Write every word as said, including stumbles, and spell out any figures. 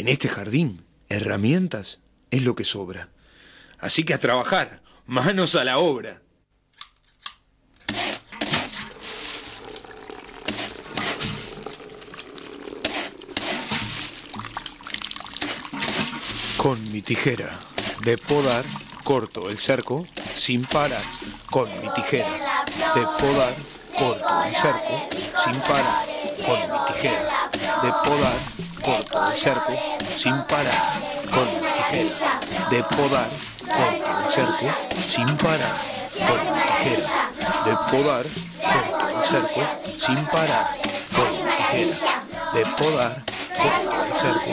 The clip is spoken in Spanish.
En este jardín, herramientas es lo que sobra. Así que a trabajar, manos a la obra. Con mi tijera de podar, corto el cerco sin parar. Con mi tijera de podar, corto el cerco sin parar. Con mi tijera de podar, corto el cerco sin parar. Con mi tijera de podar, corto el cerco sin parar. Con mi tijera de podar, corto el cerco sin parar. Con mi tijera de podar, corto el cerco